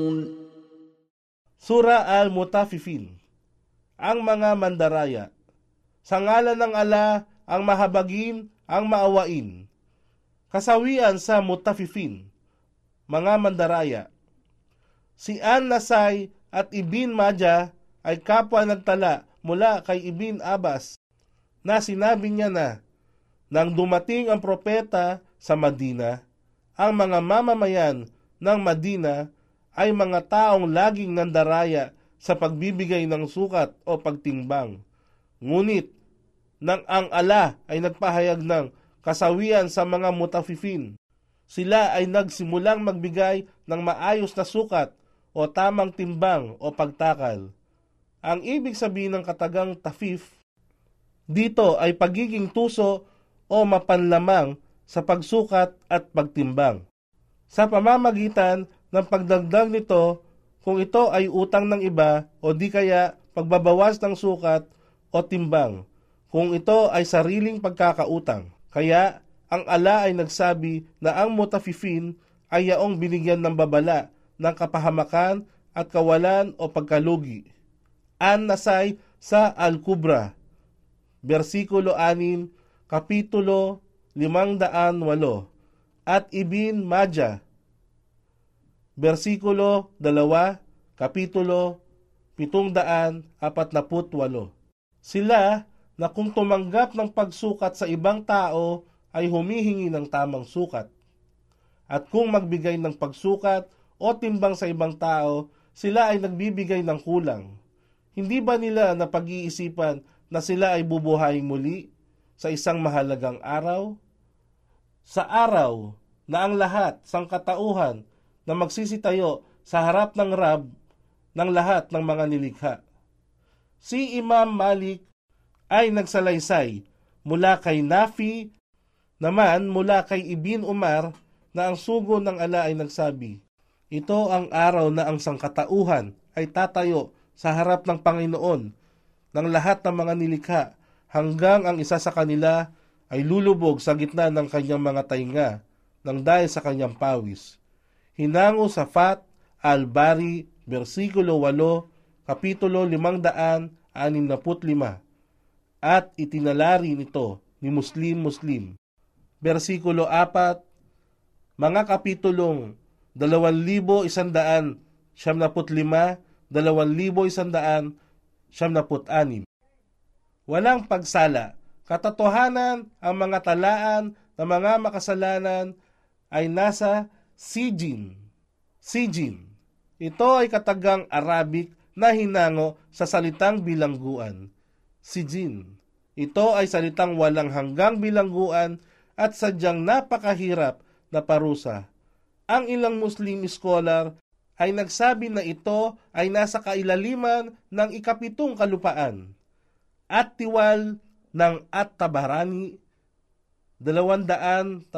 Sura al-Mutaffifin. Ang mga mandaraya. Sa ngalan ng ala, ang mahabagin, ang maawain. Kasawian sa Mutaffifin. Mga mandaraya. Si An-Nasay at Ibn Majah ay kapwa nagtala mula kay Ibn Abbas na sinabi niya na nang dumating ang propeta sa Madina, ang mga mamamayan ng Madina ay mga taong laging nandaraya sa pagbibigay ng sukat o pagtimbang. Ngunit, nang ang ala ay nagpahayag ng kasawian sa mga mutaffifin, sila ay nagsimulang magbigay ng maayos na sukat o tamang timbang o pagtakal. Ang ibig sabihin ng katagang tafif dito ay pagiging tuso o mapanlamang sa pagsukat at pagtimbang. Sa pamamagitan ng pagdagdag nito, kung ito ay utang ng iba o di kaya pagbabawas ng sukat o timbang, kung ito ay sariling pagkakautang. Kaya ang ala ay nagsabi na ang mutaffifin ay yaong binigyan ng babala ng kapahamakan at kawalan o pagkalugi. An-Nasay sa Al-Kubra, versikulo 6, kapitulo 508, at Ibn Majah, versikulo 2, kapitulo 748. Sila na kung tumanggap ng pagsukat sa ibang tao ay humihingi ng tamang sukat. At kung magbigay ng pagsukat o timbang sa ibang tao, sila ay nagbibigay ng kulang. Hindi ba nila napag-iisipan na sila ay bubuhayin muli sa isang mahalagang araw? Sa araw na ang lahat sangkatauhan na magsisitayo sa harap ng Rab ng lahat ng mga nilikha. Si Imam Malik ay nagsalaysay mula kay Nafi, naman mula kay Ibn Umar na ang sugo ng ala ay nagsabi, ito ang araw na ang sangkatauhan ay tatayo sa harap ng Panginoon ng lahat ng mga nilikha hanggang ang isa sa kanila ay lulubog sa gitna ng kanyang mga tainga nang dahil sa kanyang pawis. Hinango sa Fat al-Bari, versikulo 8, kapitulo 565, at itinalari nito ni Muslim, versikulo 4, mga kapitulong 2,175, 2,176. Walang pagsala. Katotohanan, ang mga talaan ng mga makasalanan ay nasa Sijin. Sijin. Ito ay katagang Arabic na hinango sa salitang bilangguan. Sijin. Ito ay salitang walang hanggang bilangguan at sadyang napakahirap na parusa. Ang ilang Muslim scholar ay nagsabi na ito ay nasa kailaliman ng 7 kalupaan. At tiwal ng At-Tabarani, 238.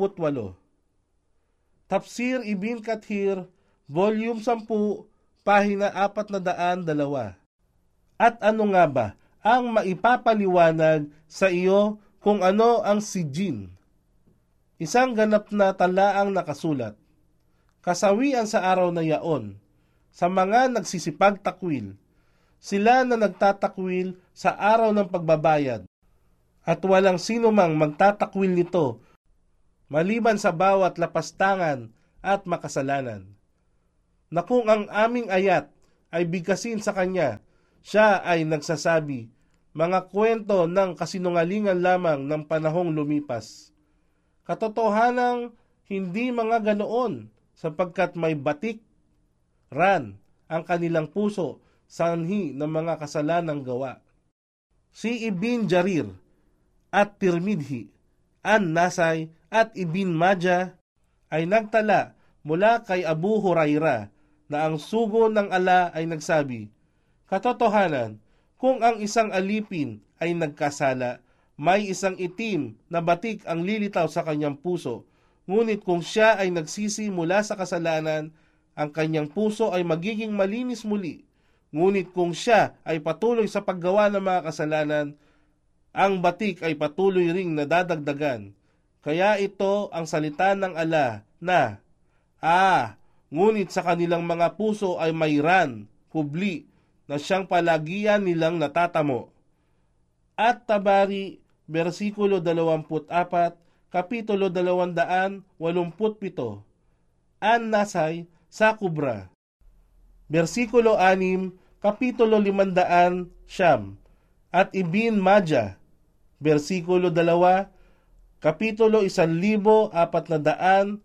Tafsir Ibn Kathir, volume 10, pahina 402. At ano nga ba ang maipapaliwanag sa iyo kung ano ang Sijin? Isang ganap na talaang nakasulat. Kasawian sa araw na yaon, sa mga nagsisipagtakwil, sila na nagtatakwil sa araw ng pagbabayad, at walang sino mang magtatakwil nito, maliban sa bawat lapastangan at makasalanan. Na kung ang aming ayat ay bigkasin sa kanya, siya ay nagsasabi, mga kwento ng kasinungalingan lamang ng panahong lumipas. Katotohanang hindi mga ganoon, sapagkat may batik, ran, ang kanilang puso, sanhi ng mga kasalanang gawa. Si Ibn Jarir at Tirmidhi, An-Nasay at Ibn Majah ay nagtala mula kay Abu Huraira na ang sugo ng ala ay nagsabi, katotohanan, kung ang isang alipin ay nagkasala, may isang itim na batik ang lilitaw sa kanyang puso. Ngunit kung siya ay nagsisi mula sa kasalanan, ang kanyang puso ay magiging malinis muli. Ngunit kung siya ay patuloy sa paggawa ng mga kasalanan, ang batik ay patuloy ring nadadagdagan. Kaya ito ang salita ng ala na, ngunit sa kanilang mga puso ay mayran, hubli, na siyang palagian nilang natatamo. At Tabari, versikulo 24, kapitulo 287, An Nasay sa Kubra. Versikulo 6, kapitulo 500, Siyam, at Ibn Majah, versikulo 2, kapitulo 1418.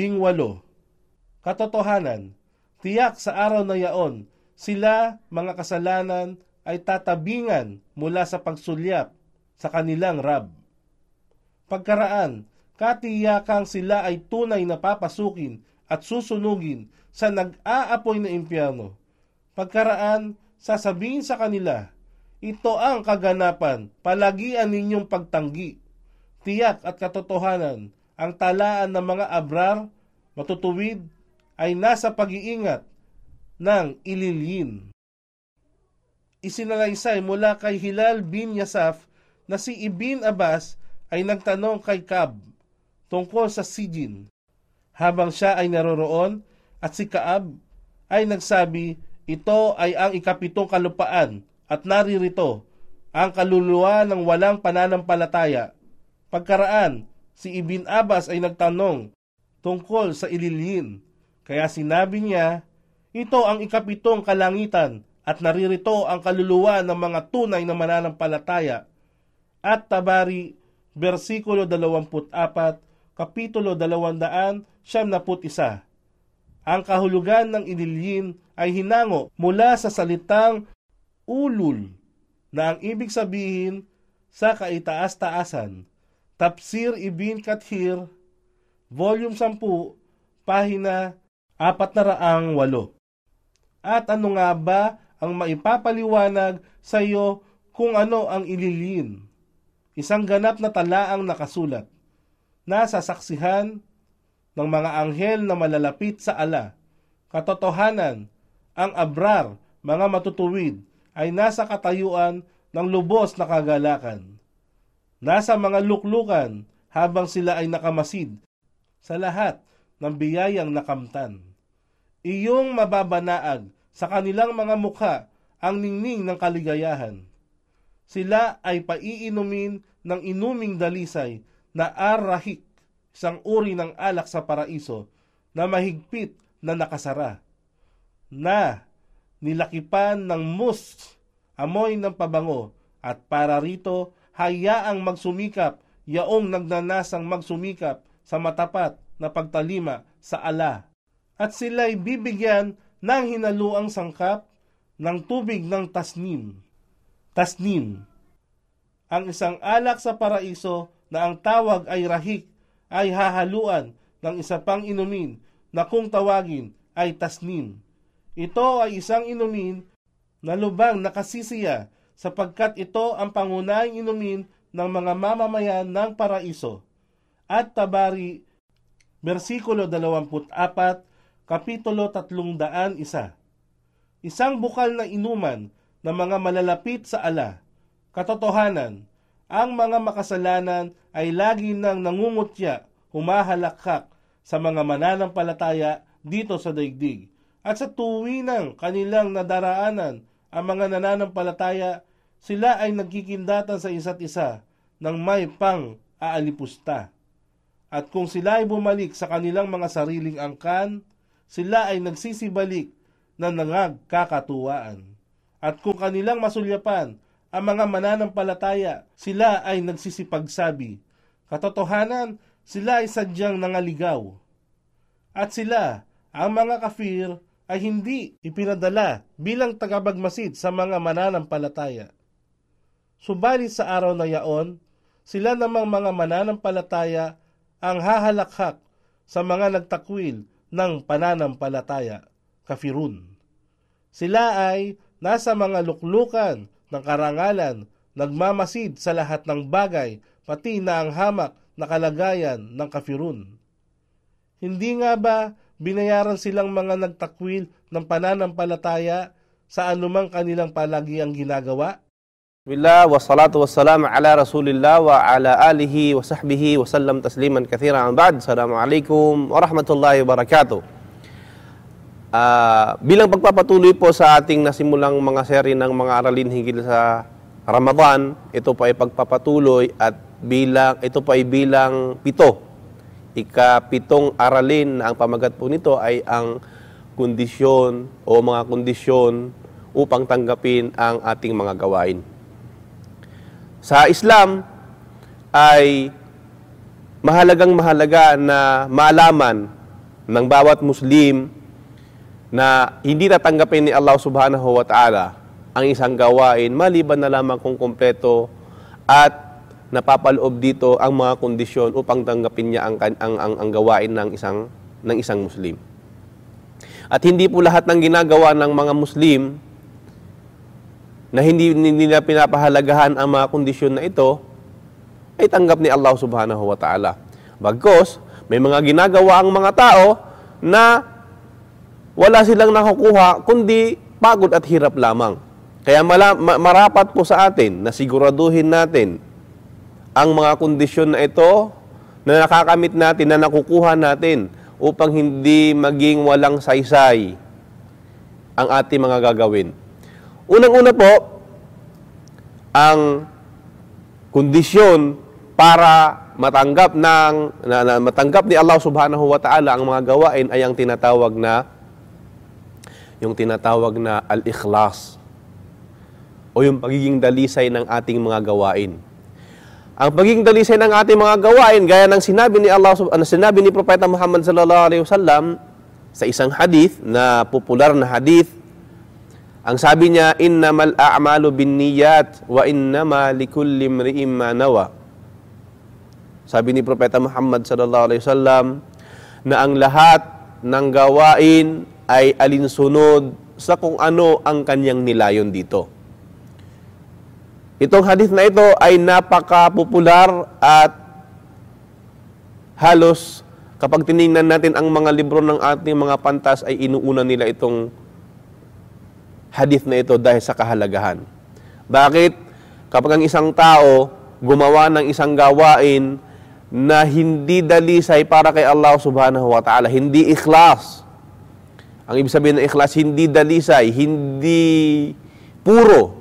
Katotohanan, tiyak sa araw na yaon, sila, mga kasalanan, ay tatabingan mula sa pagsulyap sa kanilang Rab. Pagkaraan, katiyakang sila ay tunay na papasukin at susunugin sa nag-aapoy na impyerno. Pagkaraan, sasabihin sa kanila, ito ang kaganapan, palagian ninyong pagtanggi. Tiyak at katotohanan, ang talaan ng mga abrar, matutuwid, ay nasa pag-iingat ng ililin. Isinalaysay mula kay Hilal bin Yasaf na si Ibn Abbas ay nagtanong kay Ka'b tungkol sa Sijin habang siya ay naroroon, at si Ka'b ay nagsabi, ito ay ang ikapitong kalupaan at naririto ang kaluluwa ng walang pananampalataya. Pagkaraan, si Ibn Abbas ay nagtanong tungkol sa ililin, kaya sinabi niya, ito ang ikapitong kalangitan at naririto ang kaluluwa ng mga tunay na mananampalataya. At Tabari, versikulo 24, kapitulo 271, ang kahulugan ng ililin ay hinango mula sa salitang ulul na ang ibig sabihin sa kaitaas-taasan. Tafsir Ibn Kathir, volume 10, pahina 408. At ano nga ba ang maipapaliwanag sa iyo kung ano ang ililin? Isang ganap na talaang nakasulat na sasaksihan ng mga anghel na malalapit sa ala. Katotohanan, ang abrar, mga matutuwid, ay nasa katayuan ng lubos na kagalakan. Nasa mga luklukan habang sila ay nakamasid sa lahat ng biyayang nakamtan. Iyong mababanaag sa kanilang mga mukha ang ningning ng kaligayahan. Sila ay paiinumin ng inuming dalisay na ar-rahik, isang uri ng alak sa paraiso na mahigpit na nakasara, na nilakipan ng musk, amoy ng pabango, at para rito hayaang magsumikap yaong nagnanasang magsumikap sa matapat na pagtalima sa ala. At sila'y bibigyan ng hinaluang sangkap ng tubig ng tasnim. Tasnim, ang isang alak sa paraiso na ang tawag ay rahik, ay hahaluan ng isa pang inumin na kung tawagin ay tasnim. Ito ay isang inumin na lubang nakasisiya sapagkat ito ang pangunahing inumin ng mga mamamayan ng paraiso. At Tabari, versikulo 24, kapitulo 301. Isang bukal na inuman ng mga malalapit sa ala. Katotohanan, ang mga makasalanan ay lagi nang nangungutya, humahalakhak sa mga mananampalataya dito sa daigdig. At sa tuwinang kanilang nadaraanan ang mga nananampalataya, sila ay nagkikindatan sa isa't isa ng may pang-aalipusta. At kung sila ay bumalik sa kanilang mga sariling angkan, sila ay nagsisibalik na nangagkakatuwaan. At kung kanilang masulyapan ang mga mananampalataya, sila ay nagsisipagsabi. Katotohanan, sila ay sadyang nangaligaw. At sila, ang mga kafir, ay hindi ipinadala bilang tagapagmasid sa mga mananampalataya. Subalit sa araw na yaon, sila namang mga mananampalataya ang hahalakhak sa mga nagtakwil ng pananampalataya, kafirun. Sila ay nasa mga luklukan ng karangalan, nagmamasid sa lahat ng bagay, pati na ang hamak na kalagayan ng kafirun. Hindi nga ba binayaran silang mga nagtakwil ng pananampalataya sa anumang kanilang palagiang ginagawa? Bismillah wassalatu wassalamu ala Rasulillah wa ala alihi wa sahbihi wa sallam tasliman katsiran. Ba'd. Assalamualaikum warahmatullahi wabarakatuh. bilang pagpapatuloy po sa ating nasimulang mga seri ng mga aralin hinggil sa Ramadan, ito po ay pagpapatuloy at ito po ay bilang 7. Ika-7 aralin na ang pamagat po nito ay ang kondisyon o mga kondisyon upang tanggapin ang ating mga gawain. Sa Islam ay mahalaga na maalaman ng bawat Muslim na hindi tatanggapin ni Allah subhanahu wa ta'ala ang isang gawain maliban na lamang kung kompleto at napapaloob dito ang mga kondisyon upang tanggapin niya ang gawain ng isang Muslim. At hindi po lahat ng ginagawa ng mga Muslim na hindi nila pinapahalagahan ang mga kondisyon na ito ay tanggap ni Allah subhanahu wa ta'ala. Bagkus, may mga ginagawa ang mga tao na wala silang nakukuha kundi pagod at hirap lamang. Kaya marapat po sa atin na siguraduhin natin ang mga kondisyon na ito na nakakamit natin, na nakukuha natin upang hindi maging walang saysay ang ating mga gagawin. Unang-una po, ang kondisyon para matanggap ni Allah subhanahu wa ta'ala ang mga gawain ay ang tinatawag na al-ikhlas o yung pagiging dalisay ng ating mga gawain. Ang pagiging dalisay ng ating mga gawain, gaya ng sinabi ni Propeta Muhammad sallallahu alaihi wasallam sa isang hadith na popular na hadith, ang sabi niya, innamal a'malu binniyat wa innama likulli imri'in ma nawa. Sabi ni Propeta Muhammad sallallahu alaihi wasallam na ang lahat ng gawain ay alinsunod sa kung ano ang kanyang nilayon dito. Itong hadith na ito ay napaka-popular at halos kapag tinignan natin ang mga libro ng ating mga pantas ay inuuna nila itong hadith na ito dahil sa kahalagahan. Bakit? Kapag ang isang tao gumawa ng isang gawain na hindi dalisay para kay Allah subhanahu wa ta'ala, hindi ikhlas. Ang ibig sabihin ng ikhlas, hindi dalisay, hindi puro.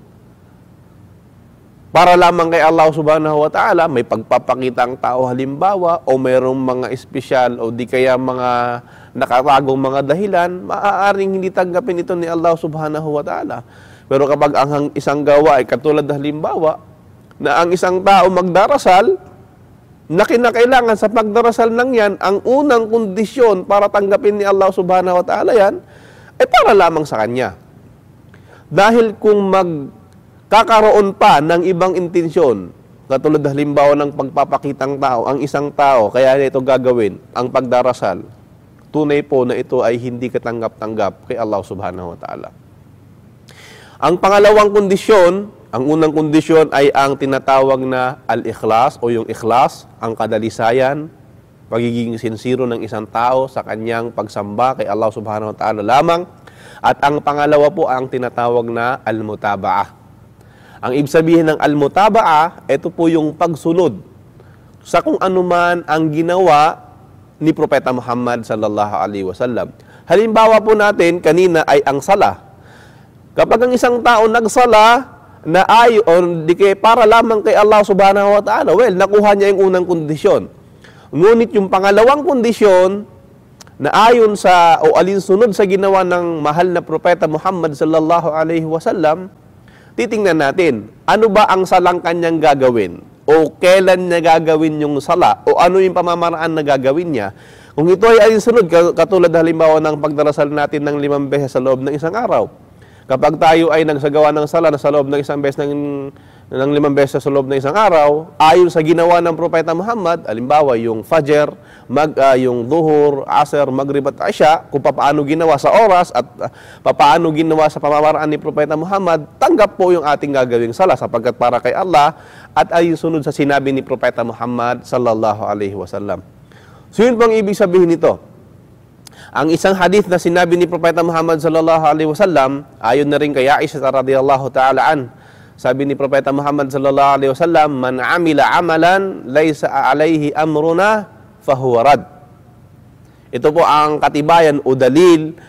Para lamang kay Allah subhanahu wa ta'ala, may pagpapakita ang tao halimbawa, o mayroong mga espesyal, o di kaya mga nakatagong mga dahilan, maaaring hindi tanggapin ito ni Allah subhanahu wa ta'ala. Pero kapag ang isang gawa ay katulad na halimbawa, na ang isang tao magdarasal, na kinakailangan sa pagdarasal ng yan, ang unang kondisyon para tanggapin ni Allah subhanahu wa ta'ala yan, ay para lamang sa Kanya. Dahil kung magkakaroon pa ng ibang intensyon, katulad halimbawa ng pagpapakitang tao, ang isang tao, kaya ito gagawin, ang pagdarasal, tunay po na ito ay hindi katanggap-tanggap kay Allah subhanahu wa ta'ala. Ang pangalawang kondisyon, ang unang kondisyon ay ang tinatawag na al-ikhlas o yung ikhlas, ang kadalisayan, pagiging sincero ng isang tao sa kanyang pagsamba kay Allah subhanahu wa ta'ala lamang. At ang pangalawa po ang tinatawag na al-mutaba'ah. Ang ibig sabihin ng al-mutaba'ah, ito po yung pagsunod sa kung anuman ang ginawa ni Propeta Muhammad sallallahu alaihi wasallam. Halimbawa po natin kanina ay ang sala. Kapag ang isang tao nagsala na para lamang kay Allah subhanahu wa ta'ala, well, nakuha niya yung unang kondisyon. Ngunit yung pangalawang kondisyon na ayon sa o alinsunod sa ginawa ng mahal na Propeta Muhammad sallallahu alaihi wasallam, titingnan natin, ano ba ang salang kanyang gagawin? O kailan niya gagawin yung sala? O ano yung pamamaraan na gagawin niya? Kung ito ay alinsunod, katulad halimbawa ng pagdarasal natin ng 5 beses sa loob ng isang araw. Kapag tayo ay nagsagawa ng sala na sa loob ng isang beses ng 5 beses sa loob ng isang araw, ayon sa ginawa ng Propeta Muhammad, halimbawa yung Fajr, yung Duhur, Asr, Maghrib at Isha, kung paano ginawa sa oras at paano ginawa sa pamamaraan ni Propeta Muhammad, tanggap po yung ating gagawing sala sapagkat para kay Allah at ayon sunod sa sinabi ni Propeta Muhammad sallallahu alaihi wasallam. So yun pang ibig sabihin nito. Ang isang hadith na sinabi ni Propeta Muhammad sallallahu alaihi wasallam, ayon na rin kay Aisha radhiyallahu ta'ala an, sabi ni Propeta Muhammad sallallahu alaihi wasallam, man amila amalan laysa alaihi amruna fahuwa rad. Ito po ang katibayan o dalil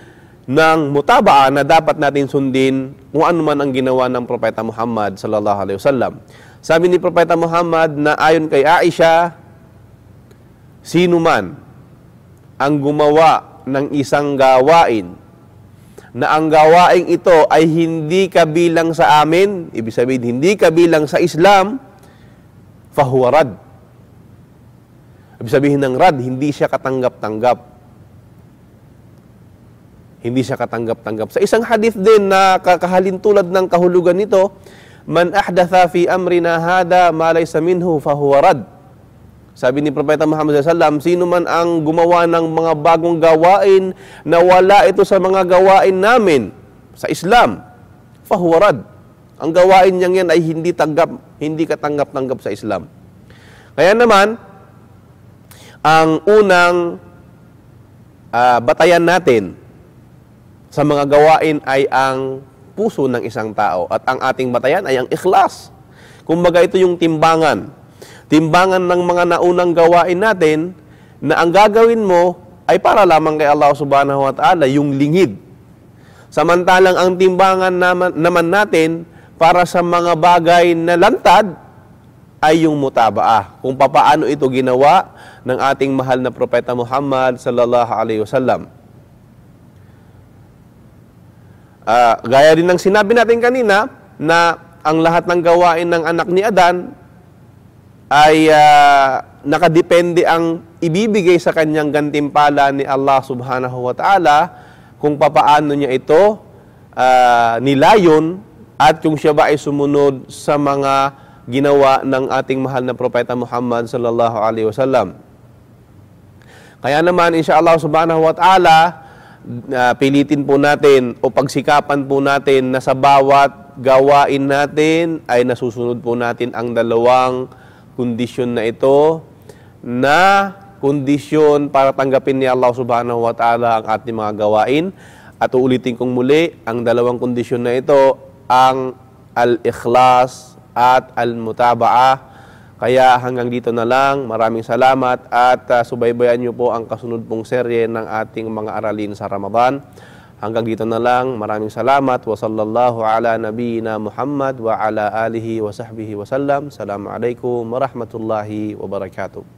ng mutabaa na dapat natin sundin kung ano man ang ginawa ng Propeta Muhammad sallallahu alaihi wasallam. Sabi ni Propeta Muhammad na ayon kay Aisha, sino man ang gumawa ng isang gawain na ang gawain ito ay hindi kabilang sa amin, ibig sabihin hindi kabilang sa Islam, fahuwa rad. Ibig sabihin ng rad, hindi siya katanggap-tanggap. Hindi siya katanggap-tanggap. Sa isang hadith din na kakahalintulad ng kahulugan nito, man ahdatha fi amrina hada ma laysa minhu fahuwa rad. Sabi ni Propeta Muhammad sallallahu alaihi wasallam, sino man ang gumawa ng mga bagong gawain na wala ito sa mga gawain namin sa Islam, fahuwa rad. Ang gawain niyang yan ay hindi katanggap-tanggap sa Islam. Kaya naman, ang unang batayan natin sa mga gawain ay ang puso ng isang tao. At ang ating batayan ay ang ikhlas. Kumbaga ito yung timbangan. Timbangan ng mga naunang gawain natin na ang gagawin mo ay para lamang kay Allah subhanahu wa ta'ala, yung lingid. Samantalang ang timbangan naman natin para sa mga bagay na lantad ay yung mutabaah. Kung papaano ito ginawa ng ating mahal na Propeta Muhammad sallallahu alaihi wasallam. Gaya din ng sinabi natin kanina na ang lahat ng gawain ng anak ni Adan ay nakadepende ang ibibigay sa kanyang gantimpala ni Allah subhanahu wa ta'ala kung papaano niya ito nilayon at kung siya ba ay sumunod sa mga ginawa ng ating mahal na Propeta Muhammad sallallahu alaihi wasallam. Kaya naman insyaAllah subhanahu wa ta'ala, pilitin po natin o pagsikapan po natin na sa bawat gawain natin ay nasusunod po natin ang dalawang kondisyon na ito, na kondisyon para tanggapin ni Allah subhanahu wa ta'ala ang ating mga gawain. At uulitin kong muli, ang dalawang kondisyon na ito, ang al-ikhlas at al-mutaba'ah. Kaya hanggang dito na lang. Maraming salamat at subaybayan niyo po ang kasunod pong serye ng ating mga aralin sa Ramadan. Hanggang dito na lang. Maraming salamat. Wa sallallahu ala nabiyyina Muhammad wa ala alihi wa sahbihi wa sallam. Assalamualaikum warahmatullahi wabarakatuh.